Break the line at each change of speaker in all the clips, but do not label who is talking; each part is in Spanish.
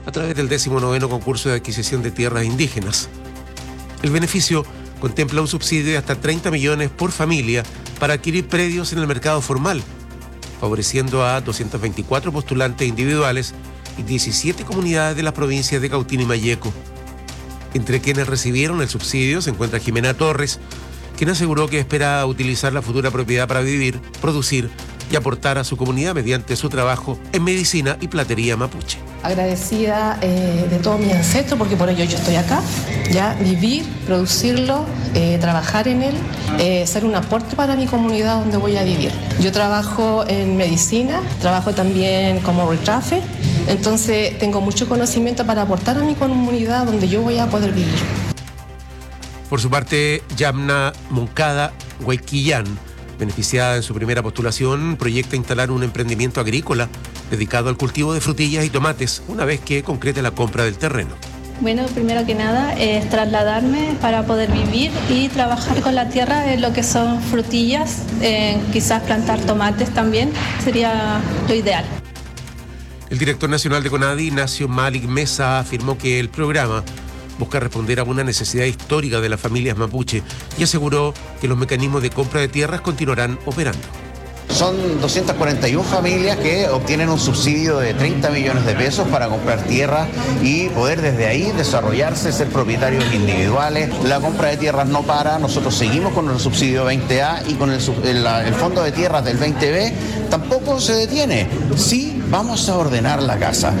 a través del 19º concurso de adquisición de tierras indígenas. El beneficio contempla un subsidio de hasta 30 millones por familia para adquirir predios en el mercado formal, favoreciendo a 224 postulantes individuales y 17 comunidades de las provincias de Cautín y Malleco. Entre quienes recibieron el subsidio se encuentra Jimena Torres, quien aseguró que espera utilizar la futura propiedad para vivir, producir y aportar a su comunidad mediante su trabajo en medicina y platería mapuche.
Agradecida de todos mis ancestros, porque por ello yo estoy acá, ya vivir, producirlo, trabajar en él, ser un aporte para mi comunidad donde voy a vivir. Yo trabajo en medicina, trabajo también como retrafe, entonces tengo mucho conocimiento para aportar a mi comunidad donde yo voy a poder vivir.
Por su parte, Yamna Moncada Huayquillán, beneficiada en su primera postulación, proyecta instalar un emprendimiento agrícola dedicado al cultivo de frutillas y tomates, una vez que concrete la compra del terreno.
Bueno, primero que nada es trasladarme para poder vivir y trabajar con la tierra en lo que son frutillas, quizás plantar tomates también, sería lo ideal.
El director nacional de CONADI, Ignacio Malik Mesa, afirmó que el programa busca responder a una necesidad histórica de las familias mapuche y aseguró que los mecanismos de compra de tierras continuarán operando.
Son 241 familias que obtienen un subsidio de 30 millones de pesos para comprar tierras y poder desde ahí desarrollarse, ser propietarios individuales. La compra de tierras no para, nosotros seguimos con el subsidio 20A y con el fondo de tierras del 20B tampoco se detiene. Sí, vamos a ordenar la casa.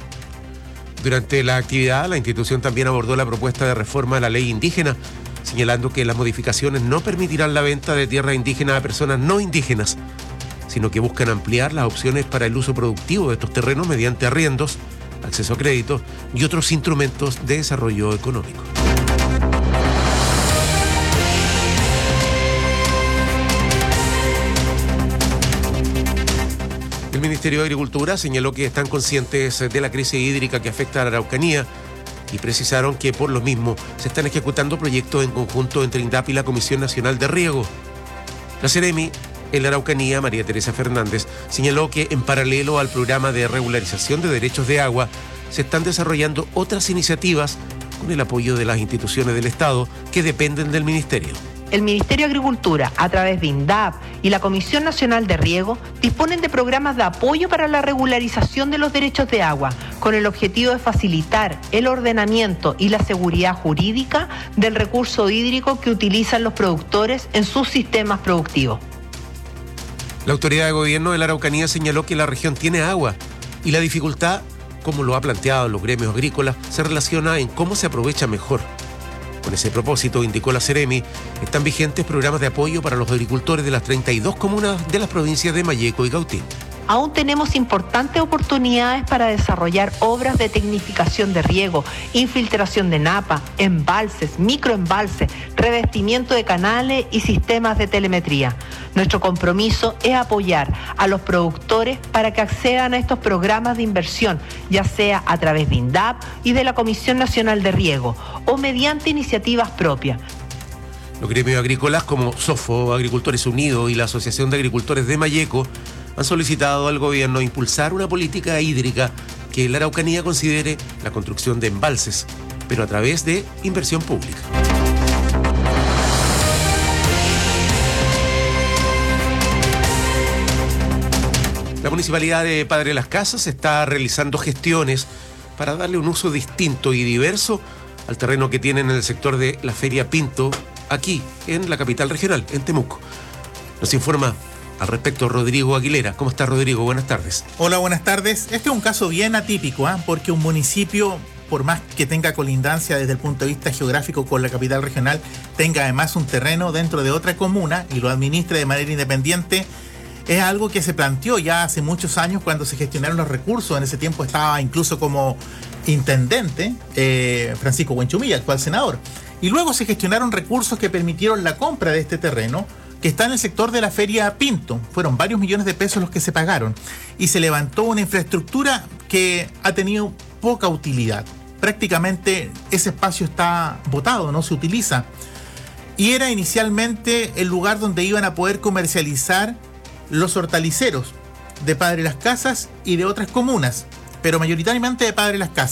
Durante la actividad, la institución también abordó la propuesta de reforma a la ley indígena, señalando que las modificaciones no permitirán la venta de tierras indígenas a personas no indígenas, sino que buscan ampliar las opciones para el uso productivo de estos terrenos mediante arriendos, acceso a créditos y otros instrumentos de desarrollo económico. El Ministerio de Agricultura señaló que están conscientes de la crisis hídrica que afecta a la Araucanía y precisaron que por lo mismo se están ejecutando proyectos en conjunto entre INDAP y la Comisión Nacional de Riego. La Seremi en la Araucanía, María Teresa Fernández, señaló que en paralelo al programa de regularización de derechos de agua se están desarrollando otras iniciativas con el apoyo de las instituciones del Estado que dependen del Ministerio.
El Ministerio de Agricultura, a través de INDAP y la Comisión Nacional de Riego, disponen de programas de apoyo para la regularización de los derechos de agua, con el objetivo de facilitar el ordenamiento y la seguridad jurídica del recurso hídrico que utilizan los productores en sus sistemas productivos.
La autoridad de gobierno de la Araucanía señaló que la región tiene agua y la dificultad, como lo ha planteado los gremios agrícolas, se relaciona en cómo se aprovecha mejor. Con ese propósito, indicó la Seremi, están vigentes programas de apoyo para los agricultores de las 32 comunas de las provincias de Malleco y Cautín.
Aún tenemos importantes oportunidades para desarrollar obras de tecnificación de riego, infiltración de napa, embalses, microembalses, revestimiento de canales y sistemas de telemetría. Nuestro compromiso es apoyar a los productores para que accedan a estos programas de inversión, ya sea a través de INDAP y de la Comisión Nacional de Riego o mediante iniciativas propias.
Los gremios agrícolas como SOFO, Agricultores Unidos y la Asociación de Agricultores de Malleco han solicitado al gobierno impulsar una política hídrica que la Araucanía considere la construcción de embalses, pero a través de inversión pública. La Municipalidad de Padre Las Casas está realizando gestiones para darle un uso distinto y diverso al terreno que tienen en el sector de la Feria Pinto, aquí en la capital regional, en Temuco. Nos informa al respecto Rodrigo Aguilera. ¿Cómo está, Rodrigo? Buenas tardes.
Hola, buenas tardes. Este es un caso bien atípico, porque un municipio, por más que tenga colindancia desde el punto de vista geográfico con la capital regional, tenga además un terreno dentro de otra comuna y lo administre de manera independiente, es algo que se planteó ya hace muchos años cuando se gestionaron los recursos. En ese tiempo estaba incluso como intendente Francisco Buenchumilla, actual senador. Y luego se gestionaron recursos que permitieron la compra de este terreno, que está en el sector de la Feria Pinto. Fueron varios millones de pesos los que se pagaron. Y se levantó una infraestructura que ha tenido poca utilidad. Prácticamente ese espacio está botado, no se utiliza. Y era inicialmente el lugar donde iban a poder comercializar los hortaliceros de Padre Las Casas y de otras comunas, pero mayoritariamente de Padre Las Casas.